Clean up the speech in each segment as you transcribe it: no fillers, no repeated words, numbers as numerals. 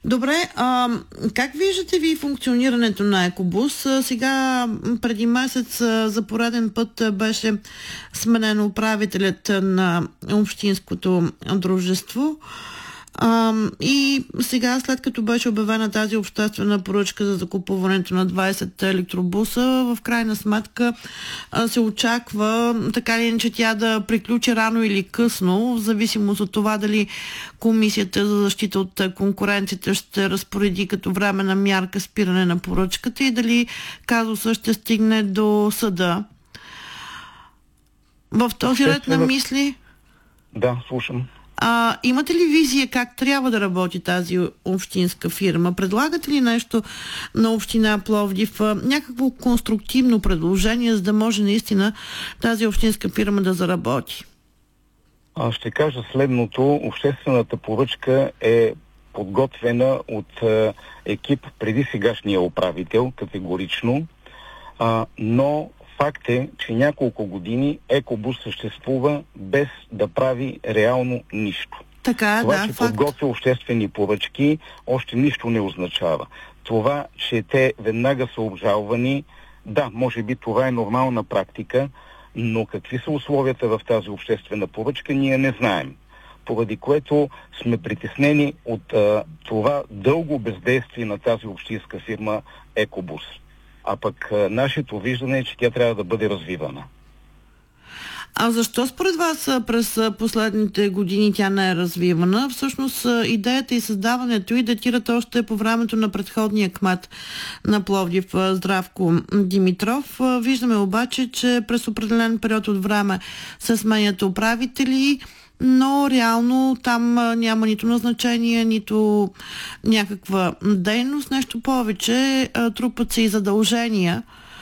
Добре, как виждате ви функционирането на Екобус? Сега преди месец за пореден път беше сменен управителят на общинското дружество. И сега, след като беше обявена тази обществена поръчка за закупуването на 20 електробуса, в крайна сметка се очаква така или иначе тя да приключи рано или късно, в зависимост от това дали Комисията за защита от конкуренцията ще разпореди като временна мярка спиране на поръчката и дали казусът ще стигне до съда. В този ред на мисли... Да, слушам. Имате ли визия как трябва да работи тази общинска фирма? Предлагате ли нещо на община Пловдив? Някакво конструктивно предложение, за да може наистина тази общинска фирма да заработи? Ще кажа следното. Обществената поръчка е подготвена от екип преди сегашния управител, категорично, но факт е, че няколко години Екобус съществува без да прави реално нищо. Това, че подготвя обществени поръчки, още нищо не означава. Това, че те веднага са обжалвани, да, може би това е нормална практика, но какви са условията в тази обществена поръчка, ние не знаем. Поради което сме притеснени от това дълго бездействие на тази общинска фирма Екобус. А пък нашето виждане е, че тя трябва да бъде развивана. А защо според вас през последните години тя не е развивана? Всъщност идеята и създаването й датират още по времето на предходния кмет на Пловдив Здравко Димитров. Виждаме обаче, че през определен период от време се сменят управители, но реално там няма нито назначение, нито някаква дейност. Нещо повече, трупат се и задължения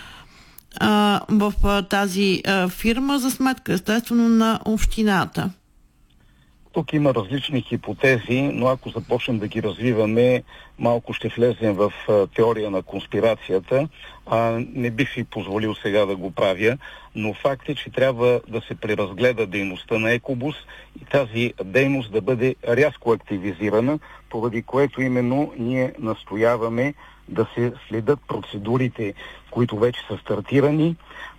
в тази фирма за сметка, естествено, на общината. Тук има различни хипотези, но ако започнем да ги развиваме, малко ще влезем в теория на конспирацията. Не бих си позволил сега да го правя, но факт е, че трябва да се преразгледа дейността на Екобус и тази дейност да бъде рязко активизирана, поради което именно ние настояваме да се следят процедурите, които вече са стартирани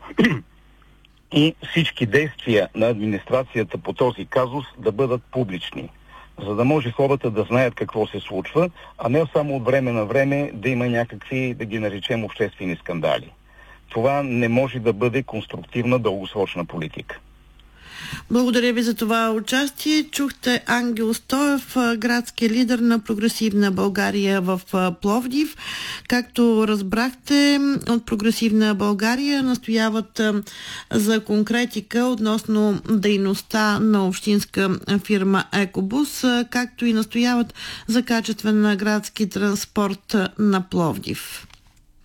и всички действия на администрацията по този казус да бъдат публични, за да може хората да знаят какво се случва, а не само от време на време да има някакви, да ги наречем, обществени скандали. Това не може да бъде конструктивна дългосрочна политика. Благодаря ви за това участие. Чухте Ангел Стоев, градски лидер на Прогресивна България в Пловдив. Както разбрахте, от Прогресивна България настояват за конкретика относно дейността на общинска фирма Екобус, както и настояват за качествен градски транспорт на Пловдив.